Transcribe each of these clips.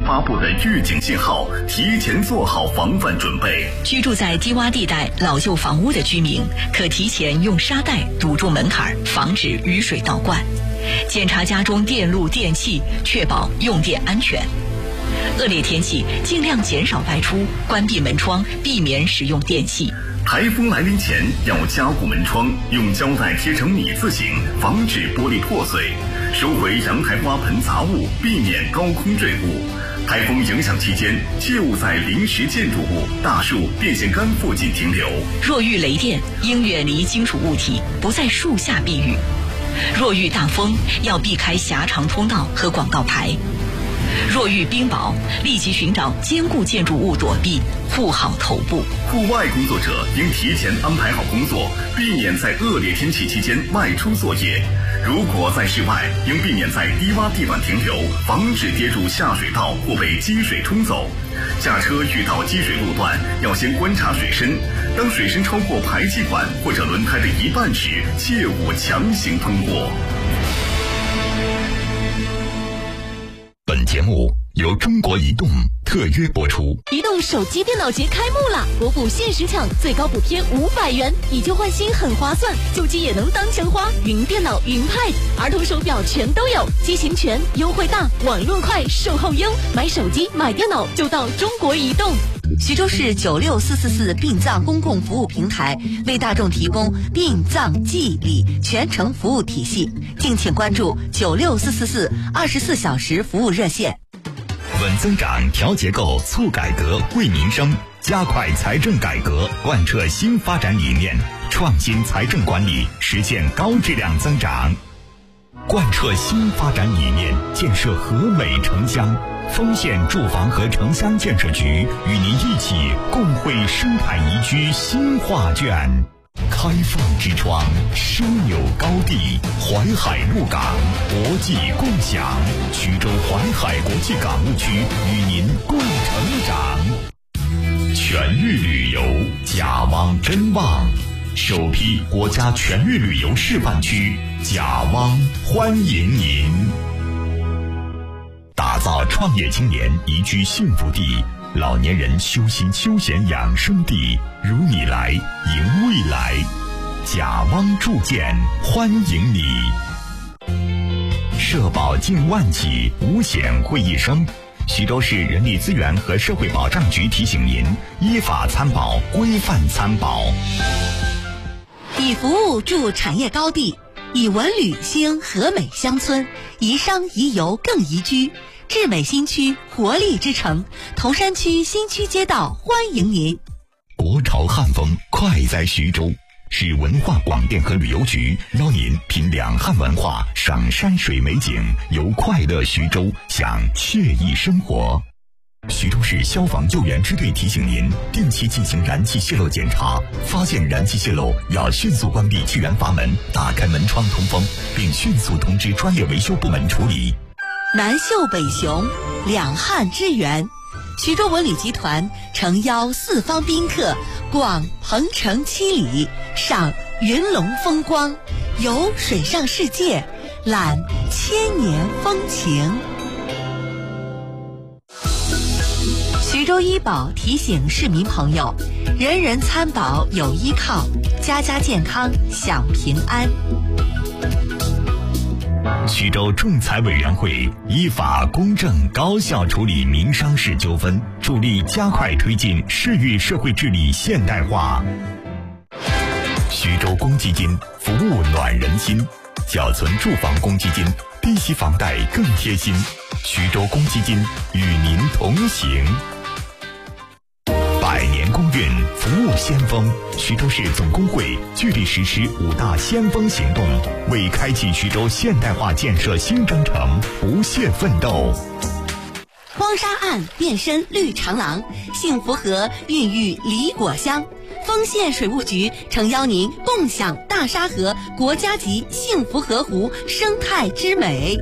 发布的预警信号，提前做好防范准备。 居住在低洼地带老旧房屋的居民，可提前用沙袋堵住门槛，防止雨水倒灌。检查家中电路电器，确保用电安全。恶劣天气尽量减少外出，关闭门窗，避免使用电器。 台风来临前要加固门窗，用胶带贴成米字形，防止玻璃破碎。收回阳台花盆杂物，避免高空坠物。台风影响期间，切勿在临时建筑物、大树、电线杆附近停留。 若遇雷电，应远离金属物体，不在树下避雨。若遇大风，要避开狭长通道和广告牌。若遇冰雹，立即寻找坚固建筑物躲避，护好头部。 户外工作者应提前安排好工作，避免在恶劣天气期间外出作业。如果在室外，应避免在低洼地板停留，防止跌入下水道或被积水冲走。驾车遇到积水路段，要先观察水深，当水深超过排气管或者轮胎的一半时，切勿强行通过。 本节目由中国移动特约播出。 移动手机电脑节开幕了，国补限时抢，最高补贴500元，以旧换新很划算，旧机也能当钱花，云电脑、云 Pad、儿童手表全都有，机型全，优惠大，网络快，售后优，买手机买电脑就到中国移动。 徐州市96444殡葬公共服务平台为大众提供殡葬祭礼全程服务体系，敬请关注96444 24小时服务热线。 稳增长、调结构、促改革、惠民生，加快财政改革，贯彻新发展理念，创新财政管理，实现高质量增长。贯彻新发展理念，建设和美城乡。丰县住房和城乡建设局与您一起共绘生态宜居新画卷。开放之窗，枢纽高地，淮海陆港，国际共享。徐州淮海国际港务区与您共成长。全域旅游，甲汪真旺，首批国家全域旅游示范区，甲汪欢迎您。打造创业青年宜居幸福地，老年人修心休闲养生地，如你来迎未来。甲汪铸建欢迎你。社保近万起，五险会一生。徐州市人力资源和社会保障局提醒您，依法参保，规范参保。 以服务助产业高地，以文旅兴和美乡村，宜商宜游更宜居。智美新区，活力之城，铜山区新区街道欢迎您。 国潮汉风快在徐州，市文化广电和旅游局邀您品两汉文化，赏山水美景，游快乐徐州，享惬意生活。徐州市消防救援支队提醒您，定期进行燃气泄漏检查，发现燃气泄漏要迅速关闭气源阀门，打开门窗通风，并迅速通知专业维修部门处理。 南秀北雄，两汉之源。徐州文旅集团诚邀四方宾客逛鹏城七里，赏云龙风光，游水上世界，览千年风情。徐州医保提醒市民朋友，人人参保有依靠，家家健康享平安。 徐州仲裁委员会依法公正高效处理民商事纠纷，助力加快推进市域社会治理现代化。徐州公积金服务暖人心，缴存住房公积金，低息房贷更贴心。徐州公积金与您同行。百年公运服务先锋，徐州市总工会聚力实施5大先锋行动，为开启徐州现代化建设新征程不懈奋斗。 荒沙岸变身绿长廊，幸福河孕育梨果香。丰县水务局诚邀您共享大沙河国家级幸福河湖生态之美。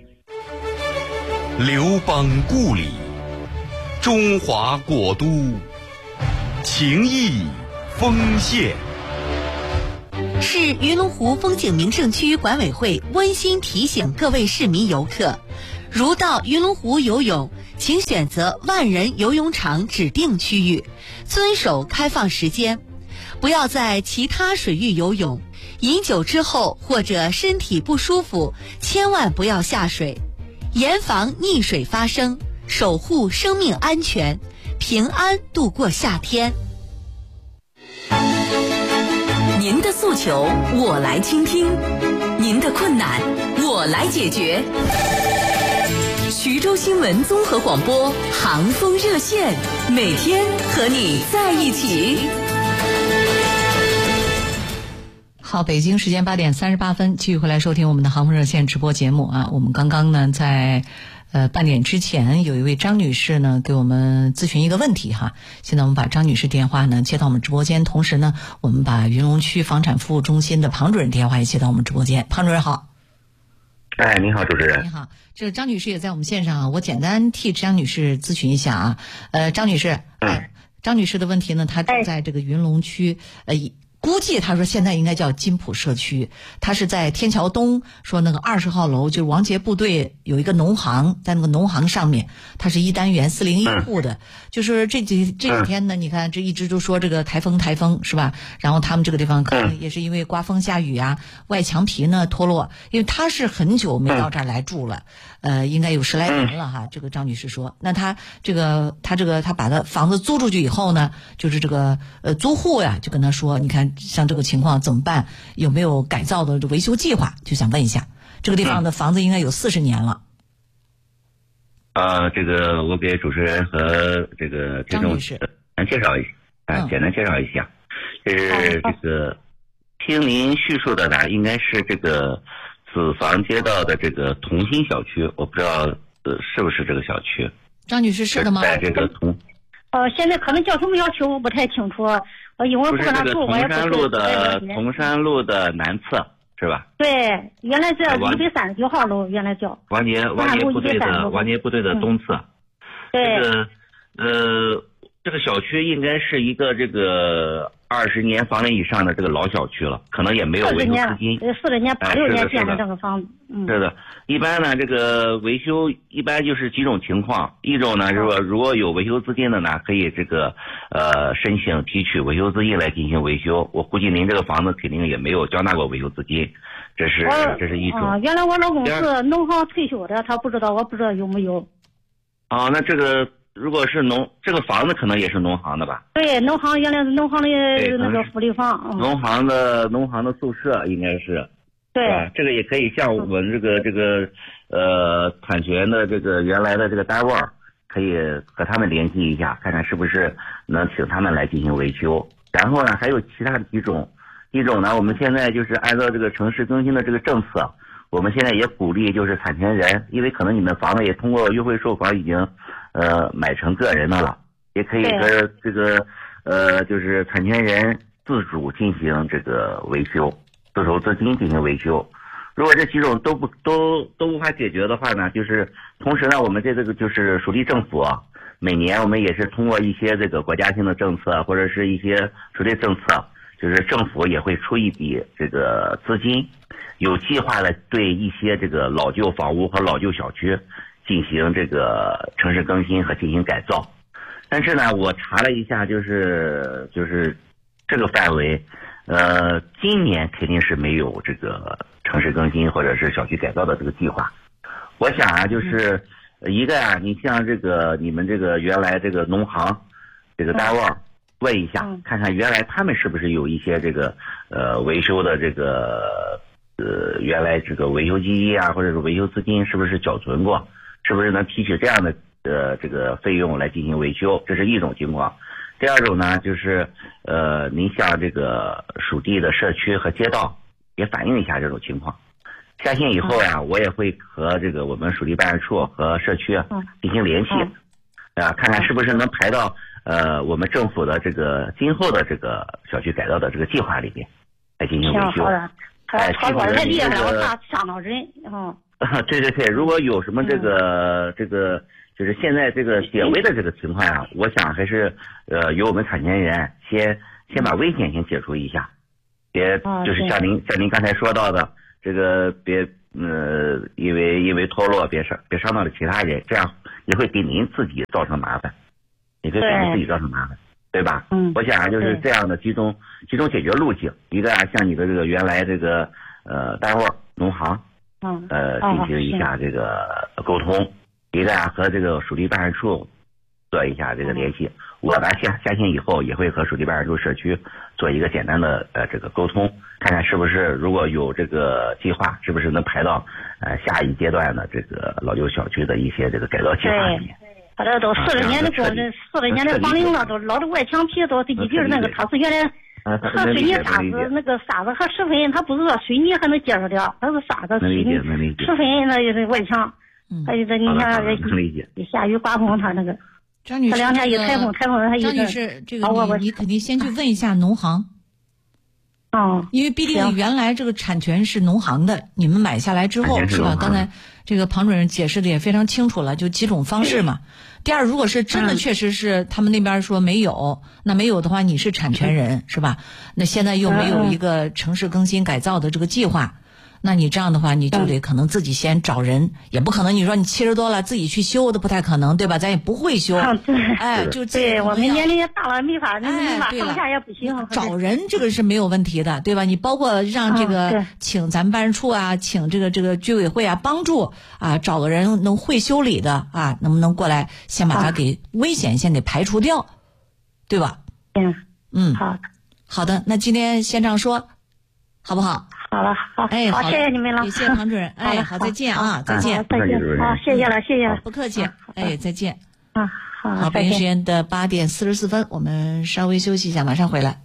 刘邦故里，中华国都，情谊丰县。 市云龙湖风景名胜区管委会温馨提醒各位市民游客， 如到云龙湖游泳，请选择万人游泳场指定区域，遵守开放时间，不要在其他水域游泳。饮酒之后或者身体不舒服，千万不要下水，严防溺水发生，守护生命安全，平安度过夏天。 您的诉求我来倾听，您的困难我来解决。徐州新闻综合广播航风热线，每天和你在一起。好，北京时间8点38分，继续回来收听我们的航风热线直播节目啊。我们刚刚呢在半点之前，有一位张女士呢给我们咨询一个问题哈。现在我们把张女士电话呢接到我们直播间，同时呢我们把云龙区房产服务中心的庞主任电话也接到我们直播间。庞主任好。 哎，你好，主持人。 你好，这个张女士也在我们线上啊，我简单替张女士咨询一下啊。张女士，张女士的问题呢，她住在这个云龙区，估计他说现在应该叫金浦社区，他是在天桥东，说那个20号楼，就是王杰部队有一个农行，在那个农行上面，它是1单元401户的，就是这几天呢，你看这一直都说这个台风是吧？然后他们这个地方可能也是因为刮风下雨啊，外墙皮呢脱落，因为他是很久没到这儿来住了，应该有10来年了哈。这个张女士说，那他把他房子租出去以后呢，就是这个租户呀就跟他说，你看像这个情况怎么办？有没有改造的维修计划？就想问一下，这个地方的房子应该有40年了。 这个我给主持人和这个听众简单介绍一下，就是这个听您叙述的呢，应该是这个子房街道的这个同心小区，我不知道是不是这个小区。 张女士是的吗？ 在这个现在可能叫什么小区我不太清楚，因为我不跟他住，我也不是。 铜山路的南侧是吧？ 对，原来叫139号楼，原来叫王杰部队的东侧。 对。 这个小区应该是一个这个20年房龄以上的这个老小区了，可能也没有维修资金。 40年86年建的这个房子。 是的，一般呢这个维修一般就是几种情况，一种呢是说如果有维修资金的呢，可以这个申请提取维修资金来进行维修。我估计您这个房子肯定也没有交纳过维修资金，这是一种。 原来我老公是农行退休的，他不知道，我不知道有没有。 那这个。如果是这个房子可能也是农行的吧？ 对，农行原来是农行的那个福利房。 农行的宿舍应该是。 对。 这个也可以向我们这个产权的这个原来的这个单位，可以和他们联系一下，看看是不是能请他们来进行维修。然后呢，还有其他的几种，一种呢，我们现在就是按照这个城市更新的这个政策，我们现在也鼓励就是产权人，因为可能你们房子也通过优惠售房已经买成个人的了，也可以和这个就是产权人自主进行这个维修，自筹资金进行维修。如果这几种都无法解决的话呢，就是同时呢，我们这个就是属地政府每年我们也是通过一些这个国家性的政策或者是一些属地政策，就是政府也会出一笔这个资金，有计划的对一些这个老旧房屋和老旧小区进行这个城市更新和进行改造。但是呢，我查了一下，就是这个范围，今年肯定是没有这个城市更新或者是小区改造的这个计划。我想啊，就是一个啊，你像这个你们这个原来这个农行这个单位问一下，看看原来他们是不是有一些这个维修的这个原来这个维修基金啊，或者是维修资金是不是缴存过，是不是能提取这样的这个费用来进行维修，这是一种情况。第二种呢，就是您像这个属地的社区和街道也反映一下这种情况。下线以后呀，我也会和这个我们属地办事处和社区进行联系，看看是不是能排到我们政府的这个今后的这个小区改造的这个计划里边来进行维修。 超过太厉害了，我怕伤到人。 对，如果有什么这个就是现在这个解围的这个情况啊，我想还是由我们产权人先把危险先解除一下，别就是像您刚才说到的这个别因为脱落别伤到了其他人，这样也会给您自己造成麻烦，也会给您自己造成麻烦，对吧？我想就是这样的几种解决路径，一个像你的这个原来这个单位农行，进行一下这个沟通，一个和这个属地办事处做一下这个联系。我呢下线以后也会和属地办事处社区做一个简单的这个沟通，看看是不是如果有这个计划，是不是能排到下一阶段的这个老旧小区的一些这个改造计划里面。 他这都40年的40年的房龄了，都老的外墙皮都地基那个，他是原来和水泥沙子那个沙子和石粉，他不是说水泥还能接受掉，他是沙子水泥石粉那就是外墙，还有这你看下雨刮风他那个。 张女士， 这2天一台风，他张女士，这个你肯定先去问一下农行。因为毕竟原来这个产权是农行的，你们买下来之后是吧？刚才这个庞主任解释的也非常清楚了，就几种方式嘛。第二，如果是真的确实是他们那边说没有，那没有的话你是产权人是吧？那现在又没有一个城市更新改造的这个计划。那你这样的话，你就得可能自己先找人，也不可能你说你70多了自己去修的不太可能，对吧？咱也不会修，就对我们年龄也大了，没法上下也不行。 找人这个是没有问题的，对吧？你包括让这个请咱们办事处啊，请这个居委会啊帮助啊，找个人能会修理的啊，能不能过来先把它给危险先给排除掉，对吧？好的，那今天先这样说，好不好？ 好了，好，好，谢谢你们了， 谢谢庞主任，好，再见啊，再见， 再见，好，谢谢了， 不客气，再见， 好， 北京时间的8点44分，我们稍微休息一下，马上回来。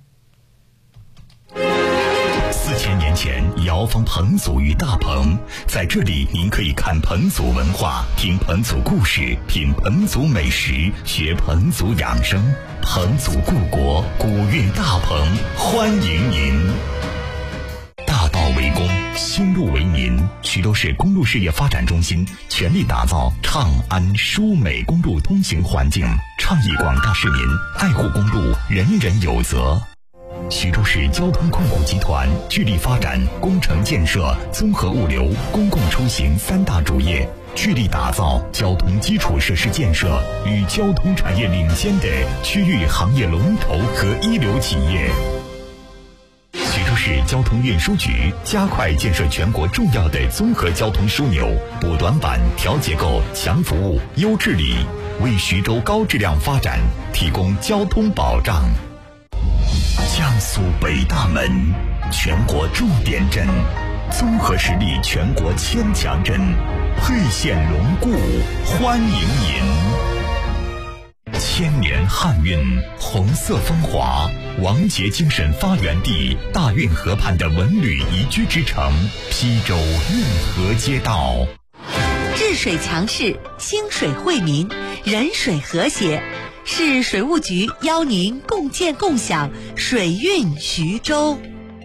4000年前，窑坊彭祖与大棚，在这里您可以看彭祖文化，听彭祖故事，品彭祖美食，学彭祖养生。彭祖故国，古韵大棚，欢迎您。大道为公，新路为民。徐州市公路事业发展中心全力打造畅安舒美公路通行环境，倡议广大市民爱护公路，人人有责。徐州市交通控股集团致力发展工程建设、综合物流、公共出行3大主业，致力打造交通基础设施建设与交通产业领先的区域行业龙头和一流企业。徐州市交通运输局加快建设全国重要的综合交通枢纽，补短板、调结构、强服务、优治理，为徐州高质量发展提供交通保障。江苏北大门，全国重点镇，综合实力全国牵强镇，沛县龙固欢迎您。千年汉韵，红色风华，王杰精神发源地，大运河畔的文旅宜居之城，邳州运河街道。 治水强市，兴水惠民，人水和谐。市水务局邀您共建共享水运徐州。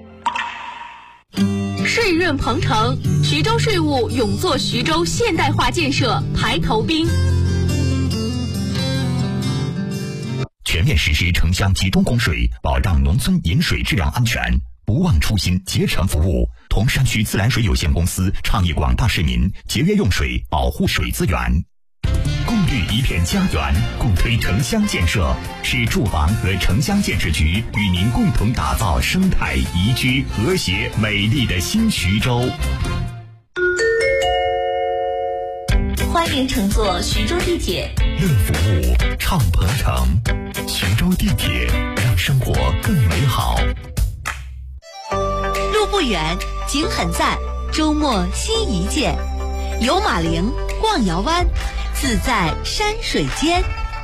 税运鹏程，徐州税务勇做徐州现代化建设排头兵。 全面实施城乡集中供水，保障农村饮水质量安全，不忘初心，竭诚服务。铜山区自来水有限公司倡议广大市民节约用水，保护水资源。共绿一片家园，共推城乡建设，市住房和城乡建设局与您共同打造生态宜居、和谐、美丽的新徐州。 欢迎乘坐徐州地铁， 论服务，畅鹏程。徐州地铁，让生活更美好。 路不远，景很赞，周末新一见。游马陵，逛窑湾，自在山水间。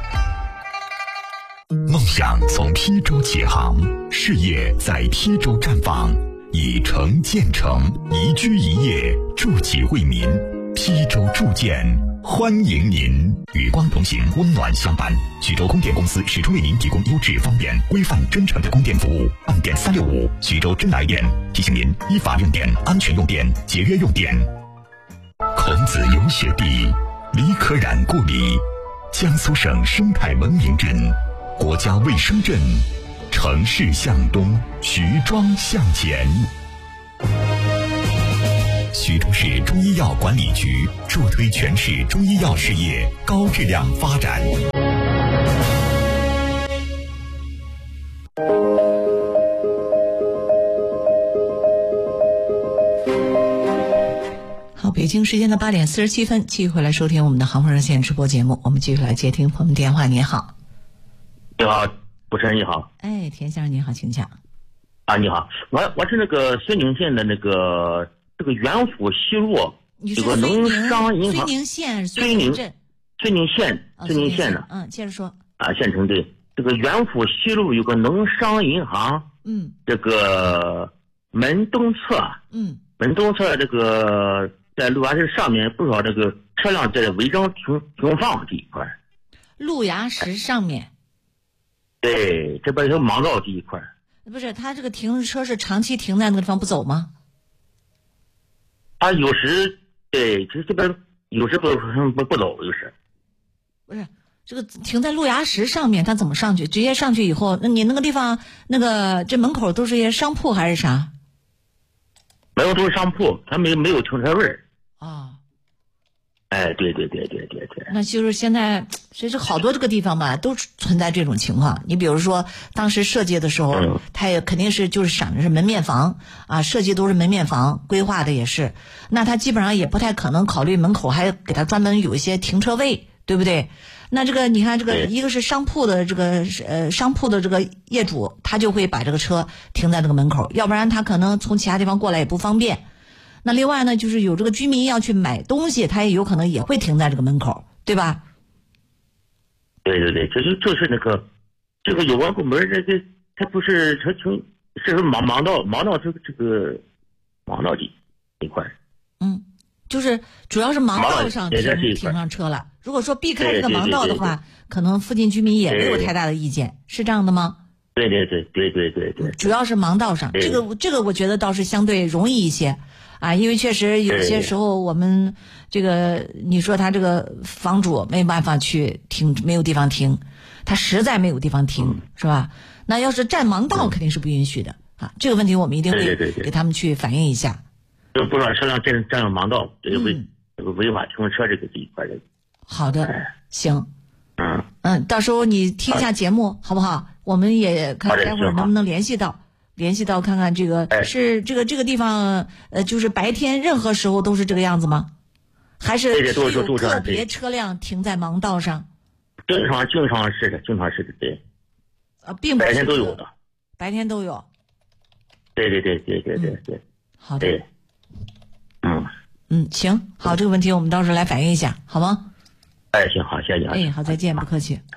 梦想从邳州起航，事业在邳州绽放，以城建城，宜居宜业，筑起为民。邳州铸建欢迎您，与光同行，温暖相伴。徐州供电公司始终为您提供优质、方便、规范、真诚的供电服务。按电365，徐州真来电。提醒您依法用电，安全用电，节约用电。孔子游学地，李可染故里，江苏省生态文明镇，国家卫生镇。城市向东，徐庄向前。 徐州市中医药管理局助推全市中医药事业高质量发展。 好，北京时间的8点47分，继续回来收听我们的航空热线直播节目。我们继续来接听朋友们电话。您好。 你好，主持人你好。 哎，田先生您好，请讲。 啊，你好，我是那个绥宁县的这个元府西路这个农商银行。 绥宁县， 绥宁县的。 接着说。 啊，县城对，这个元府西路有个农商银行。这个门东侧。门东侧这个在路牙石上面不少这个车辆在违章停放这一块。 路牙石上面。 对，这边有盲道这一块。 不是，他这个停车是长期停在那个地方不走吗？ 他有时对，这边有时不走，有时。 不是，这个停在路牙石上面，他怎么上去？直接上去以后，那你那个地方这门口都是一些商铺还是啥？ 没有，都是商铺，他没有停车位。 啊。 哎，对。 那就是现在，其实好多这个地方吧，都存在这种情况。你比如说，当时设计的时候，它也肯定是就是想着是门面房啊，设计都是门面房，规划的也是。那它基本上也不太可能考虑门口还给它专门有一些停车位，对不对？那这个你看，这个一个是商铺的这个业主，他就会把这个车停在这个门口，要不然他可能从其他地方过来也不方便。那另外呢，就是有这个居民要去买东西，他也有可能也会停在这个门口，对吧？ 对，就是那个这个有关部门这他不是是盲道这个盲道这一块。 就是主要是盲道上停上车了。如果说避开这个盲道的话，可能附近居民也没有太大的意见，是这样的吗？ 对。 主要是盲道上，这个我觉得倒是相对容易一些。啊，因为确实有些时候我们这个你说他这个房主没办法去停，没有地方停，他实在没有地方停，是吧？那要是占盲道肯定是不允许的啊，这个问题我们一定会给他们去反映一下。 就不让车辆占用盲道，这就会违法停车这一块的。 好的，行。到时候你听一下节目好不好？我们也看待会儿能不能联系到看看这个是这个地方就是白天任何时候都是这个样子吗？还是只有个别车辆停在盲道上？ 经常是的，对。 并不是白天都有的。 白天都有。 对。 好的。行，好，这个问题我们到时候来反映一下，好吗？ 哎，行，好，谢谢。 哎，好，再见，不客气。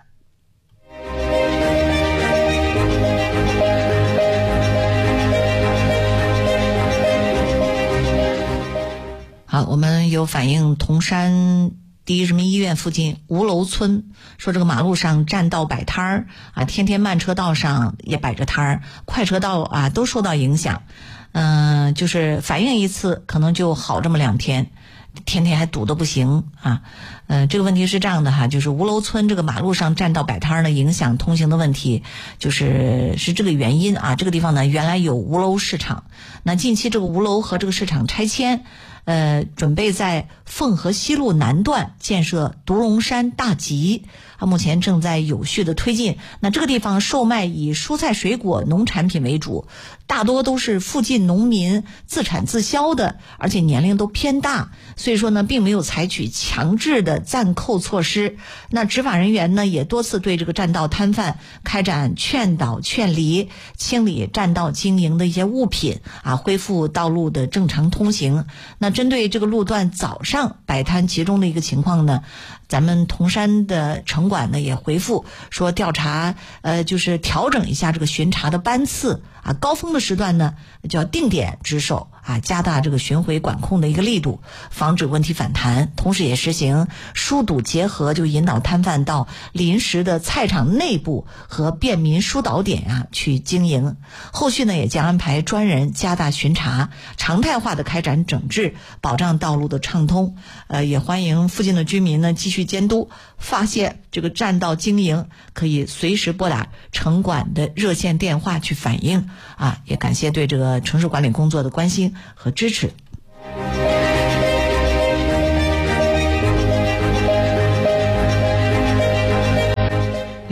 好，我们有反映铜山第一人民医院附近吴楼村，说这个马路上占道摆摊儿啊，天天慢车道上也摆着摊儿，快车道啊都受到影响。就是反映一次可能就好这么2天，天天还堵得不行啊。这个问题是这样的哈，就是吴楼村这个马路上占道摆摊呢，影响通行的问题，是这个原因啊。这个地方呢原来有吴楼市场，那近期这个吴楼和这个市场拆迁，准备在凤河西路南段建设独龙山大集，目前正在有序的推进。那这个地方售卖以蔬菜水果农产品为主，大多都是附近农民自产自销的，而且年龄都偏大，所以说呢并没有采取强制的暂扣措施。那执法人员呢也多次对这个占道摊贩开展劝导劝离，清理占道经营的一些物品啊，恢复道路的正常通行。那针对这个路段早上摆摊集中的一个情况呢，咱们铜山的城管呢也回复说调查，就是调整一下这个巡查的班次啊，高峰的时段呢就要定点值守啊，加大这个巡回管控的一个力度，防止问题反弹。同时也实行疏堵结合，就引导摊贩到临时的菜场内部和便民疏导点啊去经营。后续呢也将安排专人加大巡查，常态化的开展整治，保障道路的畅通。也欢迎附近的居民呢继续监督，发现这个占道经营可以随时拨打城管的热线电话去反映啊。也感谢对这个城市管理工作的关心和支持。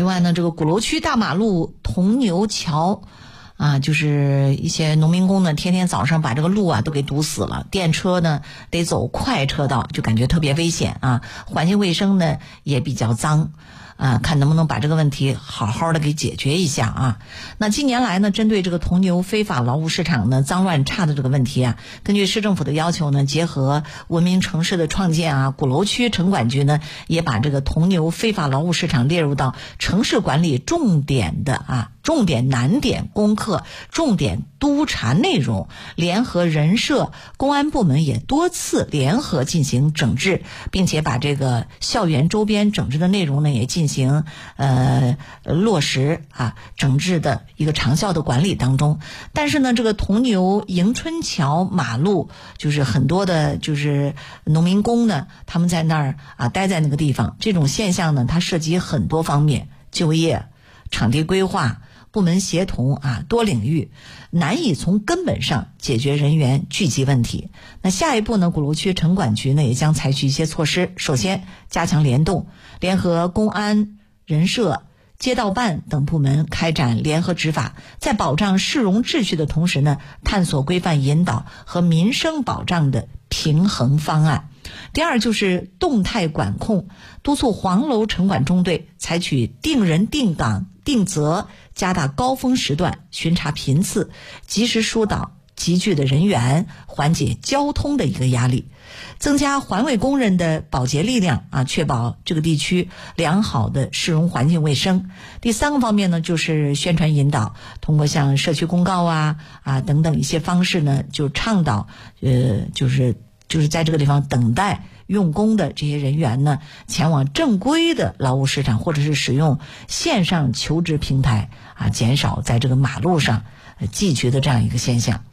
外呢，这个鼓楼区大马路铜牛桥啊，就是一些农民工呢，天天早上把这个路啊都给堵死了，电车呢得走快车道，就感觉特别危险啊。环境卫生呢也比较脏啊，看能不能把这个问题好好的给解决一下啊。那近年来呢，针对这个铜牛非法劳务市场呢脏乱差的这个问题啊，根据市政府的要求呢，结合文明城市的创建啊，鼓楼区城管局呢也把这个铜牛非法劳务市场列入到城市管理重点难点攻克、重点督查内容，联合人社、公安部门也多次联合进行整治，并且把这个校园周边整治的内容呢也进行落实啊，整治的一个长效的管理当中。但是呢，这个铜牛迎春桥马路，就是很多的就是农民工呢，他们在那儿啊待在那个地方，这种现象呢，它涉及很多方面，就业、场地规划、部门协同啊，多领域，难以从根本上解决人员聚集问题。那下一步呢，鼓楼区城管局呢也将采取一些措施。首先，加强联动，联合公安、人社、街道办等部门开展联合执法，在保障市容秩序的同时呢，探索规范引导和民生保障的平衡方案。第二就是动态管控，督促黄楼城管中队采取定人定岗定责，加大高峰时段巡查频次，及时疏导集聚的人员，缓解交通的一个压力，增加环卫工人的保洁力量啊，确保这个地区良好的市容环境卫生。第三个方面呢，就是宣传引导，通过像社区公告啊等等一些方式呢，就倡导就是在这个地方等待用工的这些人员呢，前往正规的劳务市场，或者是使用线上求职平台啊，减少在这个马路上聚集的这样一个现象。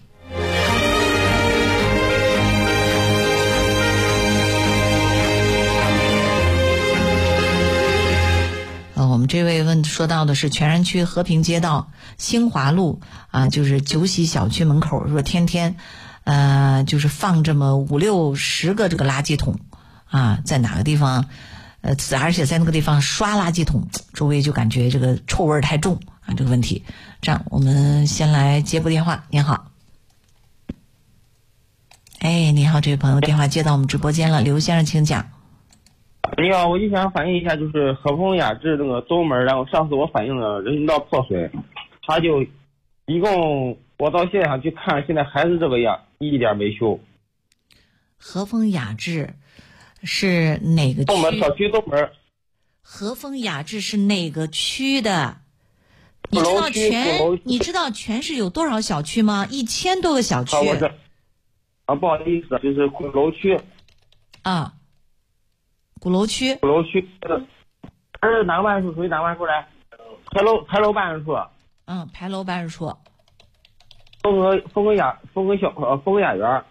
我们这位说到的是全然区和平街道兴华路啊，就是九喜小区门口，说天天就是放这么50-60个这个垃圾桶啊，在哪个地方而且在那个地方刷垃圾桶，周围就感觉这个臭味太重啊，这个问题。这样我们先来接部电话。您好。哎，你好，这位朋友，电话接到我们直播间了，刘先生请讲。 你好，我就想反映一下，就是和风雅致那个东门，然后上次我反映了人行道破损，他就一共我到现场去看，现在还是这个样，一点没修。 和风雅致是哪个区？ 东门小区东门。 和风雅致是哪个区的？你知道全市有多少小区吗？1000多个小区。 不好意思，就是鼓楼区。 啊。鼓楼区， 它是哪个办事处？属于哪个办事处来？牌楼办事处。 牌楼办事处。 风格雅园。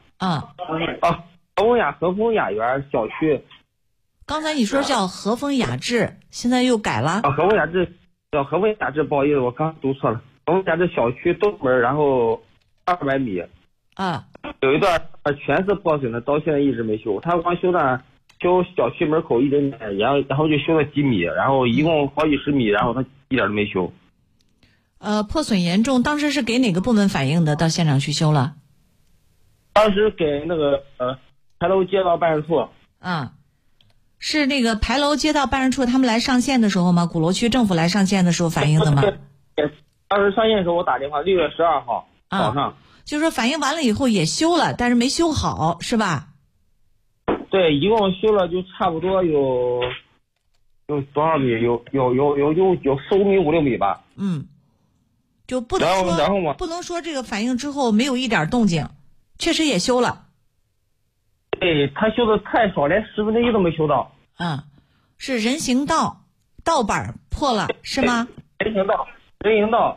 和风雅园小区。 刚才你说叫和风雅致，现在又改了。 和风雅致，和风雅致，不好意思，我刚读错了。和风雅致小区东门，然后200米。有一段全是破损的，到现在一直没修。他光修小区门口一点点，然后就修了几米，然后一共好几十米，然后他一点都没修。 破损严重，当时是给哪个部门反映的？到现场去修了？ 当时给那个牌楼街道办事处。 是那个牌楼街道办事处他们来上线的时候吗？鼓楼区政府来上线的时候反映的吗？ 当时上线的时候我打电话，6月12号早上。 就是说反映完了以后也修了，但是没修好，是吧？ 对，一共修了就差不多有多少米？有4-5米、5-6米吧。 就不能说这个反映之后没有一点动静，确实也修了。 对，他修的太少，连1/10都没修到。 是人行道道板破了是吗？ 人行道。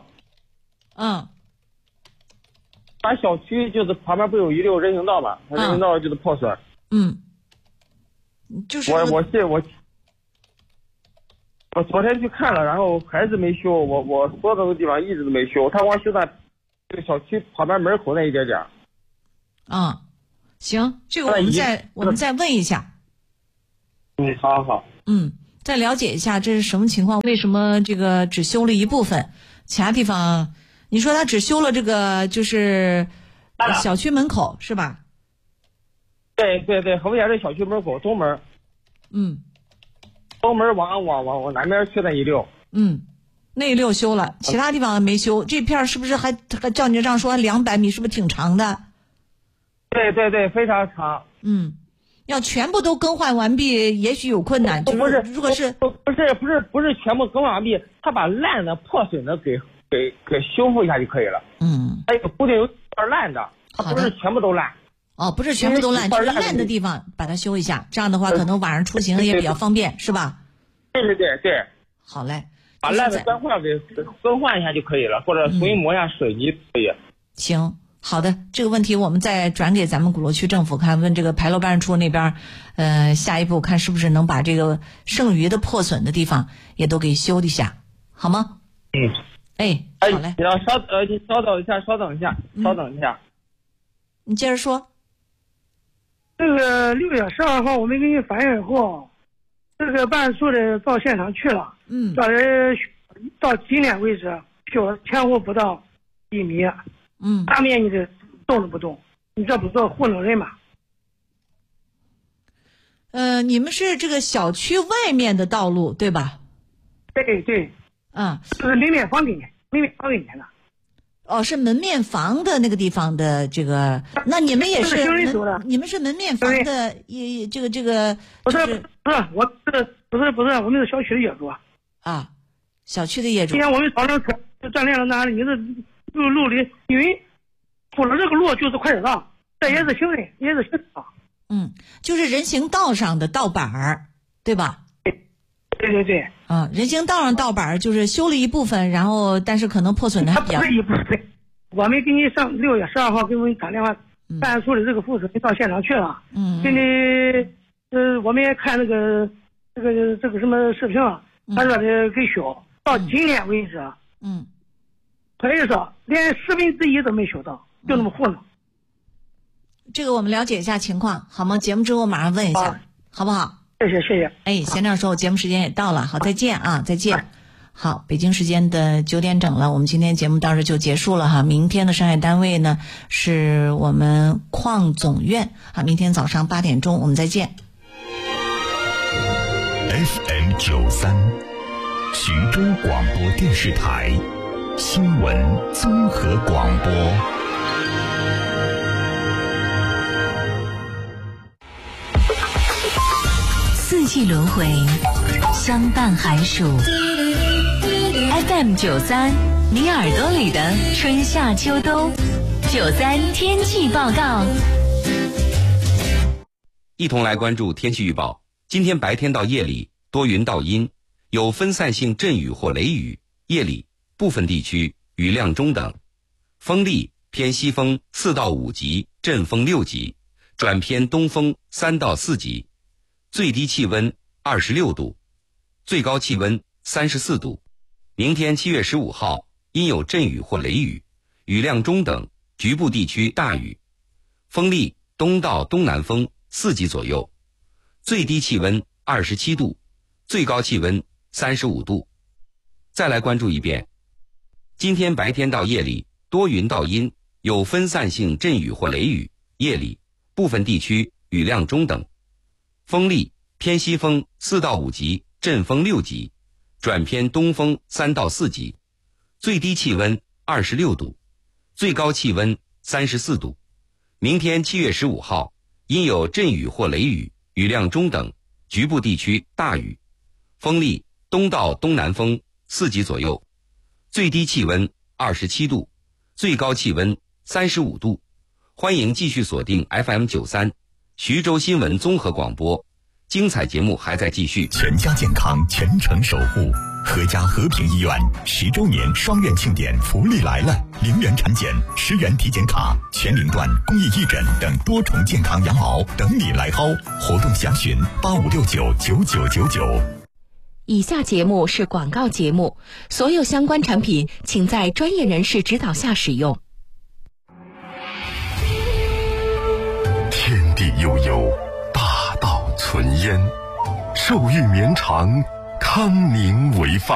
把小区就是旁边不有一溜人行道嘛？人行道就是破损。 就是我昨天去看了，然后还是没修。我所有的地方一直都没修，他光修在这个小区旁边门口那一点点。 行，这个我们再问一下。 好。 再了解一下这是什么情况？为什么这个只修了一部分，其他地方你说他只修了这个就是小区门口是吧？ 对对对，和谐这小区门口东门。东门往南边去那一溜。 那一溜修了，其他地方没修。这片是不是还照你这样说200米，是不是挺长的？ 对对对，非常长。 要全部都更换完毕，也许有困难。 不是， 如果是不是全部更换完毕，他把烂的破损的给修复一下就可以了。还有固定有点烂的，它不是全部都烂。 不是全部都烂，就是烂的地方把它修一下，这样的话可能晚上出行也比较方便，是吧？ 对对对对。 好嘞， 把烂的砖块给更换一下就可以了，或者重新抹一下水泥可以。 行。好的，这个问题我们再转给咱们鼓楼区政府看，问这个牌楼办事处那边，下一步看是不是能把这个剩余的破损的地方也都给修一下，好吗？好嘞。 你要稍等一下。 你接着说。 这个6月12号我们给你反映以后，这个办事处的到现场去了，到今天为止修前后不到1米。大面积的动都不动，你这不做糊弄人吗？ 你们是这个小区外面的道路对吧？ 对对。这是门面房给你的。是门面房的那个地方的这个，那你们也是你们是门面房的，也这个不是我不是我们是小区的业主小区的业主。今天我们早上就站练了那里，你这路里，因为铺了这个路就是快车道，这也是行人，也是行道。就是人行道上的道板儿，对吧？对对对。人行道上道板儿就是修了一部分，然后但是可能破损的还比较。不是一部分，我们给你上6月12号给我们打电话，办事处的这个副主任到现场去了。给你我们也看这个什么视频了，他说的给修，到今天为止。可以说连1/10都没修到，就那么糊弄。这个我们了解一下情况好吗？节目之后马上问一下，好不好？谢谢。闲聊说，节目时间也到了，好，再见啊，再见。好，北京时间的9点整了，我们今天节目到这就结束了哈。明天的上海单位呢是我们矿总院明天早上8点钟我们再见。 FM 93，徐州广播电视台新闻综合广播。 四季轮回，相伴寒暑。FM 93，你耳朵里的春夏秋冬。93天气报告。 一同来关注天气预报。今天白天到夜里多云到阴，有分散性阵雨或雷雨，夜里部分地区雨量中等，风力偏西风4到5级，阵风6级，转偏东风3到4级，最低气温26度，最高气温34度。明天7月15号阴有阵雨或雷雨，雨量中等，局部地区大雨，风力东到东南风4级左右，最低气温27度，最高气温35度。再来关注一遍，今天白天到夜里多云到阴，有分散性阵雨或雷雨，夜里部分地区雨量中等，风力偏西风4到5级，阵风6级，转偏东风3到4级，最低气温26度，最高气温34度。明天7月15号阴有阵雨或雷雨，雨量中等，局部地区大雨，风力东到东南风4级左右，最低气温27度，最高气温35度。欢迎继续锁定 FM 93徐州新闻综合广播，精彩节目还在继续。 全家健康，全程守护。合家和平医院10周年双院庆典福利来了，0元产检，10元体检卡，全龄段公益义诊等多重健康羊毛等你来薅。活动详询85699999。 以下节目是广告节目，所有相关产品请在专业人士指导下使用。 天地悠悠，大道存焉，寿欲绵长， 康宁为范。